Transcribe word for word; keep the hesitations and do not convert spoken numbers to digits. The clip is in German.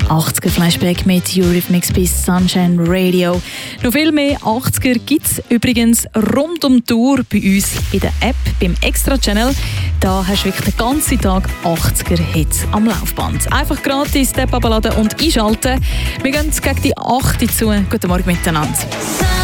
achtziger-Flashback mit Eurythmics bis Sunshine Radio. Noch viel mehr achtziger gibt es übrigens rund um die Tour bei uns in der App, beim Extra-Channel. Da hast du wirklich den ganzen Tag achtziger-Hits am Laufband. Einfach gratis die App abladen und einschalten. Wir gehen gegen die acht zu. Guten Morgen miteinander.